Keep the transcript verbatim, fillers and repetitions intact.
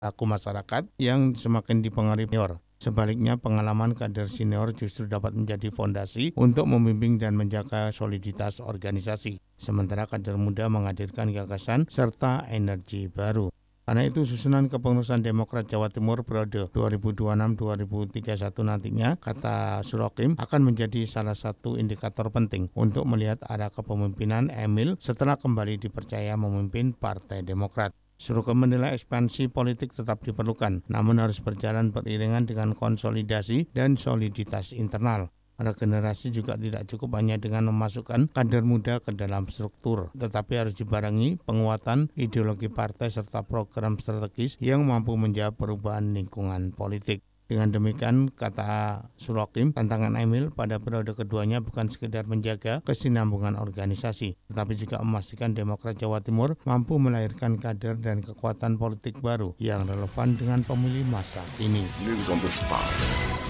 perilaku masyarakat yang semakin dipengaruhi senior. Sebaliknya, pengalaman kader senior justru dapat menjadi fondasi untuk membimbing dan menjaga soliditas organisasi. Sementara kader muda menghadirkan gagasan serta energi baru. Karena itu, susunan kepengurusan Demokrat Jawa Timur periode dua ribu dua puluh enam sampai dua ribu tiga puluh satu nantinya, kata Surokim, akan menjadi salah satu indikator penting untuk melihat arah kepemimpinan Emil setelah kembali dipercaya memimpin Partai Demokrat. Surokim menilai ekspansi politik tetap diperlukan, namun harus berjalan beriringan dengan konsolidasi dan soliditas internal. Regenerasi juga tidak cukup hanya dengan memasukkan kader muda ke dalam struktur, tetapi harus dibarengi penguatan ideologi partai serta program strategis yang mampu menjawab perubahan lingkungan politik. Dengan demikian, kata Surokim, tantangan Emil pada periode keduanya bukan sekedar menjaga kesinambungan organisasi, tetapi juga memastikan Demokrat Jawa Timur mampu melahirkan kader dan kekuatan politik baru yang relevan dengan pemilih masa kini. News on the spot.